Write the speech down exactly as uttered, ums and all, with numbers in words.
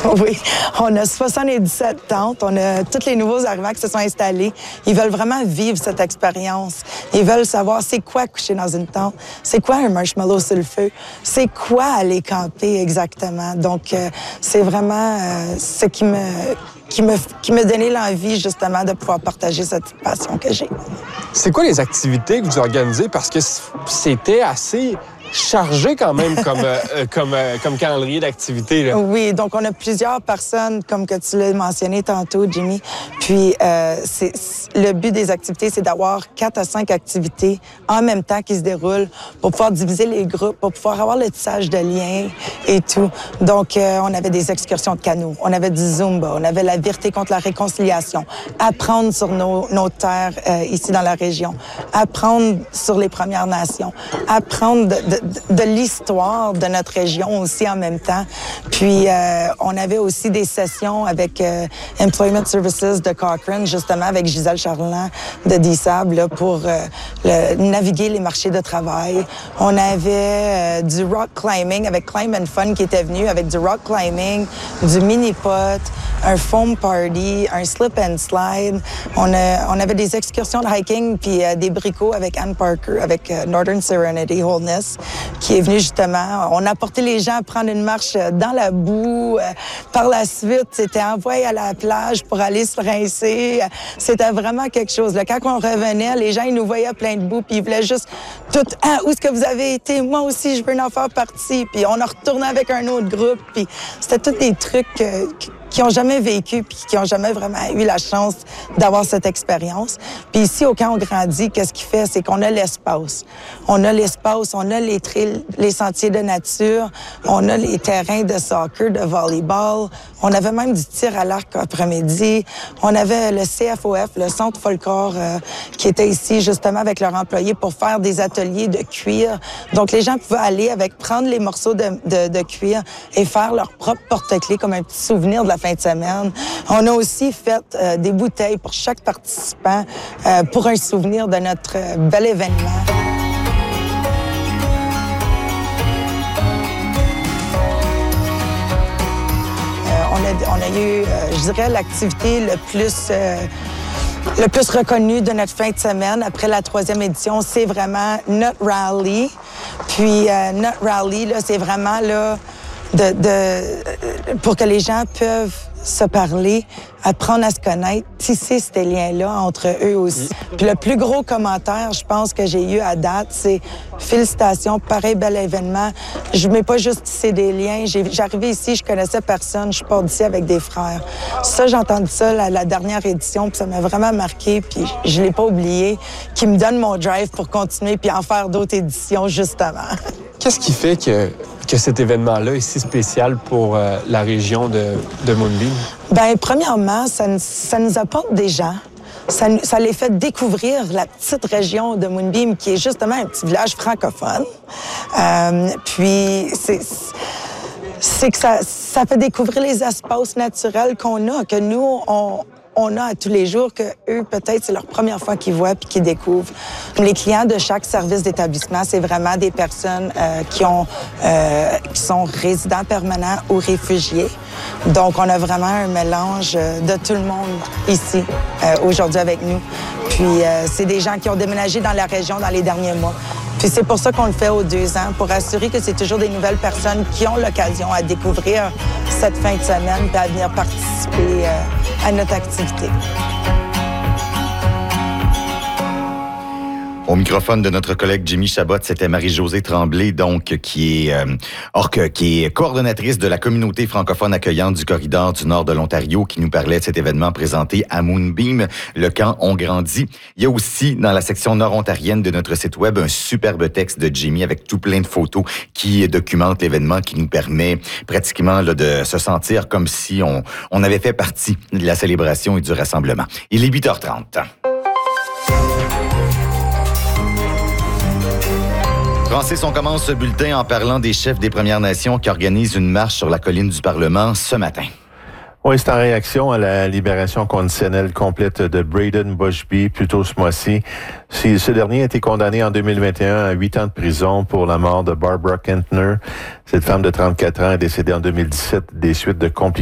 Oui, on a soixante-dix-sept tentes, on a tous les nouveaux arrivants qui se sont installés. Ils veulent vraiment vivre cette expérience. Ils veulent savoir c'est quoi coucher dans une tente, c'est quoi un marshmallow sur le feu, c'est quoi aller camper exactement. Donc, euh, c'est vraiment euh, ce qui me, qui me, qui me donnait l'envie justement de pouvoir partager cette passion que j'ai. C'est quoi les activités que vous organisez? Parce que c'était assez chargé quand même comme, euh, comme, euh, comme calendrier d'activités. Là. Oui, donc on a plusieurs personnes, comme que tu l'as mentionné tantôt, Jimmy. Puis euh, c'est, le but des activités, c'est d'avoir quatre à cinq activités en même temps qui se déroulent pour pouvoir diviser les groupes, pour pouvoir avoir le tissage de liens et tout. Donc, euh, on avait des excursions de canot, on avait du Zumba, on avait la vérité contre la réconciliation, apprendre sur nos, nos terres euh, ici dans la région, apprendre sur les Premières Nations, apprendre de, de de l'histoire de notre région aussi en même temps. Puis, euh, on avait aussi des sessions avec euh, Employment Services de Cochrane, justement, avec Gisèle Charland de D S A B, là, pour euh, le, naviguer les marchés de travail. On avait euh, du rock climbing avec Climb and Fun qui était venu, avec du rock climbing, du mini-pot, un foam party, un slip and slide. On, a, on avait des excursions de hiking puis euh, des bricots avec Ann Parker, avec euh, Northern Serenity Wholeness, qui est venu justement. On a apporté les gens à prendre une marche dans la boue. Par la suite, c'était envoyé à la plage pour aller se rincer. C'était vraiment quelque chose. Là, quand on revenait, les gens, ils nous voyaient plein de boue, puis ils voulaient juste tout. Ah, où est-ce que vous avez été? Moi aussi, je veux en faire partie. Puis on a retourné avec un autre groupe. Puis c'était tous des trucs euh, qui n'ont jamais vécu puis qui n'ont jamais vraiment eu la chance d'avoir cette expérience. Puis ici, au Camp On Grandit, qu'est-ce qu'il fait? C'est qu'on a l'espace. On a l'espace, on a les trails, les sentiers de nature, on a les terrains de soccer, de volleyball, on avait même du tir à l'arc après-midi, on avait le C F O F, le Centre Folklore, euh, qui était ici justement avec leurs employés pour faire des ateliers de cuir. Donc, les gens pouvaient aller avec, prendre les morceaux de, de, de cuir et faire leur propre porte-clés comme un petit souvenir de la fin de semaine. On a aussi fait euh, des bouteilles pour chaque participant euh, pour un souvenir de notre euh, bel événement. Euh, on, a, on a eu, euh, je dirais, l'activité le plus... Euh, Le plus reconnu de notre fin de semaine après la troisième édition, c'est vraiment Nut Rally. Puis euh, Nut Rally, là, c'est vraiment là de, de pour que les gens peuvent se parler, apprendre à se connaître, tisser ces liens-là entre eux aussi. Puis le plus gros commentaire, je pense, que j'ai eu à date, c'est « Félicitations, pareil bel événement. Je ne mets pas juste tisser des liens. J'ai, j'arrivais ici, je connaissais personne. Je pars d'ici avec des frères. » Ça, j'ai entendu ça la, la dernière édition, puis ça m'a vraiment marqué, puis je ne l'ai pas oublié, qui me donne mon drive pour continuer puis en faire d'autres éditions, justement. Qu'est-ce qui fait que, que cet événement-là est si spécial pour euh, la région de, de Moonbeam? Bien, premièrement, ça, ça nous apporte des gens. Ça, ça les fait découvrir la petite région de Moonbeam, qui est justement un petit village francophone. Euh, puis, c'est, c'est que ça, ça fait découvrir les espaces naturels qu'on a, que nous, on... on a à tous les jours, que eux, peut-être, c'est leur première fois qu'ils voient puis qu'ils découvrent. Les clients de chaque service d'établissement, c'est vraiment des personnes euh, qui ont, euh, qui sont résidents permanents ou réfugiés. Donc, on a vraiment un mélange de tout le monde ici, euh, aujourd'hui avec nous. Puis, euh, c'est des gens qui ont déménagé dans la région dans les derniers mois. Puis c'est pour ça qu'on le fait aux deux ans, pour assurer que c'est toujours des nouvelles personnes qui ont l'occasion à découvrir cette fin de semaine et à venir participer euh, à notre activité. Au microphone de notre collègue Jimmy Chabot, c'était Marie-Josée Tremblay, donc, qui est, euh, or, qui est coordonnatrice de la communauté francophone accueillante du corridor du nord de l'Ontario, qui nous parlait de cet événement présenté à Moonbeam, le camp On Grandit. Il y a aussi, dans la section nord-ontarienne de notre site web, un superbe texte de Jimmy avec tout plein de photos qui documentent l'événement, qui nous permet pratiquement là, de se sentir comme si on, on avait fait partie de la célébration et du rassemblement. Il est huit heures trente. Francis, on commence ce bulletin en parlant des chefs des Premières Nations qui organisent une marche sur la colline du Parlement ce matin. Oui, c'est en réaction à la libération conditionnelle complète de Braden Bushby plus tôt ce mois-ci. Ce dernier a été condamné en deux mille vingt et un à huit ans de prison pour la mort de Barbara Kentner. Cette femme de trente-quatre ans est décédée en deux mille dix-sept des suites de complications.